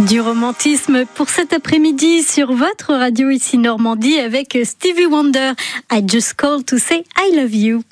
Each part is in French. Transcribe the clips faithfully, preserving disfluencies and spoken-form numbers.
Du romantisme pour cet après-midi sur votre radio ici Normandie avec Stevie Wonder. I just called to say I love you.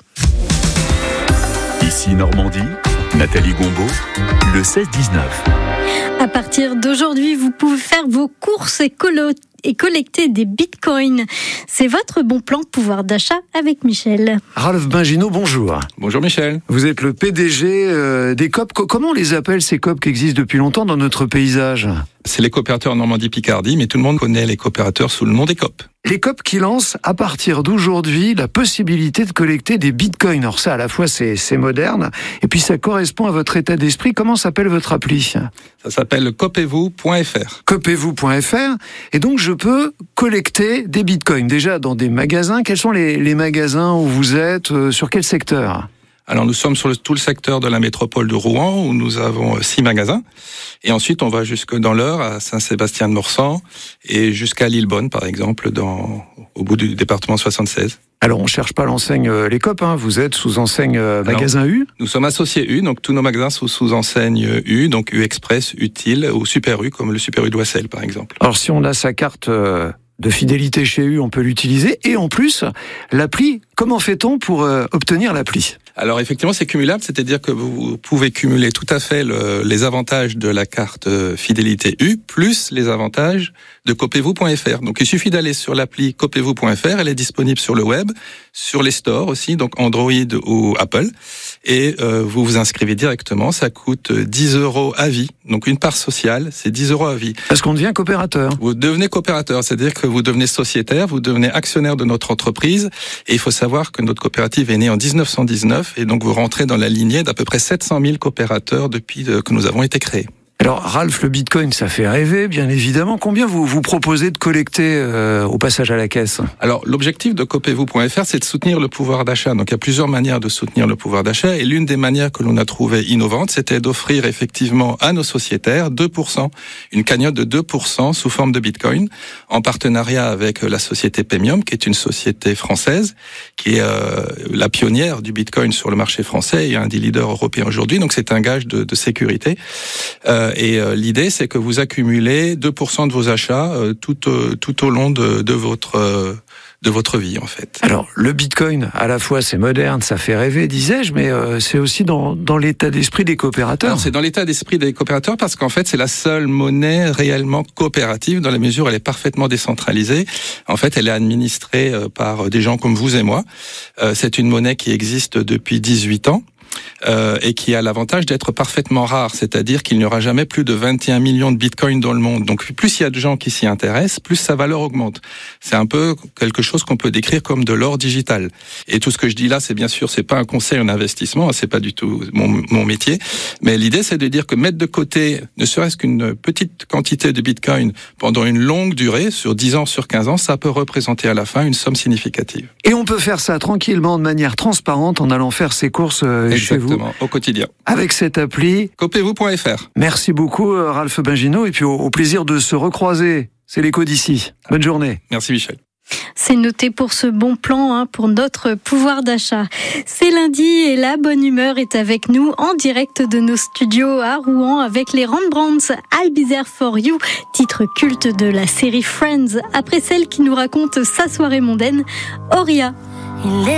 Ici Normandie, Nathalie Gombaud, le seize dix-neuf. À partir d'aujourd'hui, vous pouvez faire vos courses et colo- et collecter des bitcoins. C'est votre bon plan pouvoir d'achat avec Michel. Ralph Bingino, bonjour. Bonjour Michel. Vous êtes le P D G euh, des C O P. Comment on les appelle, ces C O P qui existent depuis longtemps dans notre paysage ? C'est les coopérateurs Normandie-Picardie, mais tout le monde connaît les coopérateurs sous le nom des C O P. Les C O P qui lancent à partir d'aujourd'hui la possibilité de collecter des bitcoins. Alors ça, à la fois, c'est, c'est moderne, et puis ça correspond à votre état d'esprit. Comment s'appelle votre appli ? Ça s'appelle copez-vous point f r. copez-vous point f r. Et donc, je peux collecter des bitcoins. Déjà, dans des magasins. Quels sont les, les magasins où vous êtes ? euh, Sur quel secteur ? Alors nous sommes sur le, tout le secteur de la métropole de Rouen, où nous avons six magasins. Et ensuite, on va jusque dans l'Eure, à Saint-Sébastien-de-Morsan, et jusqu'à Lillebonne, par exemple, dans, au bout du département soixante-seize. Alors, on cherche pas l'enseigne euh, les C O P, hein. Vous êtes sous enseigne euh, magasin Alors, U. Nous sommes associés U, donc tous nos magasins sont sous enseigne U, donc U Express, Utile ou Super U, comme le Super U de Wassel, par exemple. Alors, si on a sa carte euh, de fidélité chez U, on peut l'utiliser. Et en plus, l'appli, comment fait-on pour euh, obtenir l'appli ? Alors effectivement, c'est cumulable, c'est-à-dire que vous pouvez cumuler tout à fait le, les avantages de la carte fidélité U plus les avantages de copez-vous point f r. Donc il suffit d'aller sur l'appli copez-vous point f r, elle est disponible sur le web, sur les stores aussi, donc Android ou Apple, et euh, vous vous inscrivez directement, ça coûte dix euros à vie, donc une part sociale, c'est dix euros à vie. Parce qu'on devient coopérateur. Vous devenez coopérateur, c'est-à-dire que vous devenez sociétaire, vous devenez actionnaire de notre entreprise, et il faut savoir que notre coopérative est née en dix-neuf cent dix-neuf, et donc vous rentrez dans la lignée d'à peu près sept cent mille coopérateurs depuis que nous avons été créés. Alors, Ralph, le bitcoin, ça fait rêver, bien évidemment. Combien vous vous proposez de collecter euh, au passage à la caisse ? Alors, l'objectif de copez-vous point f r, c'est de soutenir le pouvoir d'achat. Donc, il y a plusieurs manières de soutenir le pouvoir d'achat. Et l'une des manières que l'on a trouvées innovantes, c'était d'offrir effectivement à nos sociétaires deux pour cent, une cagnotte de deux pour cent sous forme de bitcoin, en partenariat avec la société Paymium, qui est une société française, qui est euh, la pionnière du bitcoin sur le marché français et un des leaders européens aujourd'hui. Donc, c'est un gage de, de sécurité. Euh, Et euh, l'idée, c'est que vous accumulez deux pour cent de vos achats euh, tout, euh, tout au long de, de votre euh, de votre vie, en fait. Alors, le bitcoin, à la fois, c'est moderne, ça fait rêver, disais-je, mais euh, c'est aussi dans, dans l'état d'esprit des coopérateurs. Alors, c'est dans l'état d'esprit des coopérateurs parce qu'en fait, c'est la seule monnaie réellement coopérative dans la mesure où elle est parfaitement décentralisée. En fait, elle est administrée euh, par des gens comme vous et moi. Euh, c'est une monnaie qui existe depuis dix-huit ans. Euh, et qui a l'avantage d'être parfaitement rare, c'est-à-dire qu'il n'y aura jamais plus de vingt et un millions de bitcoins dans le monde. Donc plus il y a de gens qui s'y intéressent, plus sa valeur augmente. C'est un peu quelque chose qu'on peut décrire comme de l'or digital. Et tout ce que je dis là, c'est bien sûr, c'est pas un conseil en investissement, c'est pas du tout mon, mon métier, mais l'idée c'est de dire que mettre de côté ne serait-ce qu'une petite quantité de bitcoin pendant une longue durée, sur dix ans, sur quinze ans, ça peut représenter à la fin une somme significative. Et on peut faire ça tranquillement, de manière transparente, en allant faire ses courses euh, chez vous. Exactement, au quotidien. Avec cette appli. copez-vous point f r. Merci beaucoup, euh, Ralph Bingino, et puis au, au plaisir de se recroiser. C'est l'écho d'ici. Bonne journée. Merci Michel. C'est noté pour ce bon plan, hein, pour notre pouvoir d'achat. C'est lundi et la bonne humeur est avec nous en direct de nos studios à Rouen avec les Rembrandts, I'll Be There For You, titre culte de la série Friends. Après celle qui nous raconte sa soirée mondaine, Auria.